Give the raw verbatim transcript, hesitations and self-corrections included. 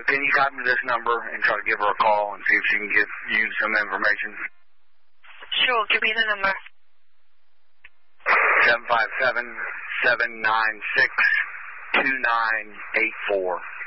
can you copy this number and try to give her a call and see if she can give you some information? Sure, give me the number. seven five seven, seven nine six, two nine eight four.